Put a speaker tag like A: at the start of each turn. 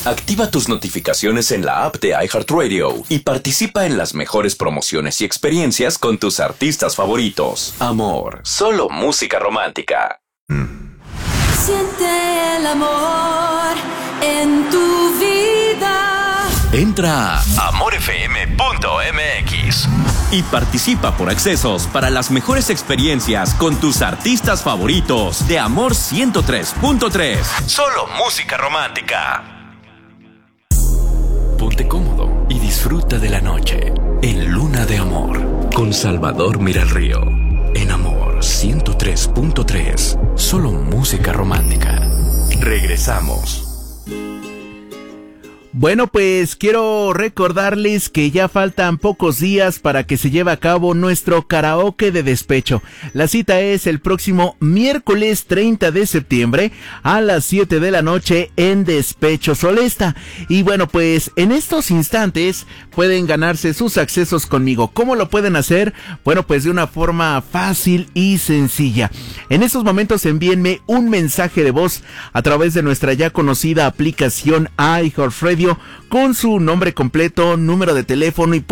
A: Activa tus notificaciones en la app de iHeartRadio y participa en las mejores promociones y experiencias con tus artistas favoritos. Amor, solo música romántica.
B: Siente el amor en tu vida.
A: Entra a amorfm.mx y participa por accesos para las mejores experiencias con tus artistas favoritos de Amor 103.3. Solo música romántica. Ponte cómodo y disfruta de la noche en Luna de Amor con Salvador Miralrío en Amor 103.3. Solo música romántica. Regresamos.
C: Bueno, pues quiero recordarles que ya faltan pocos días para que se lleve a cabo nuestro karaoke de despecho. La cita es el próximo miércoles 30 de septiembre a las 7 de la noche en Despecho Solesta. Y bueno, pues en estos instantes pueden ganarse sus accesos conmigo. ¿Cómo lo pueden hacer? Bueno, pues de una forma fácil y sencilla. En estos momentos envíenme un mensaje de voz a través de nuestra ya conocida aplicación iHeartRadio con su nombre completo, número de teléfono y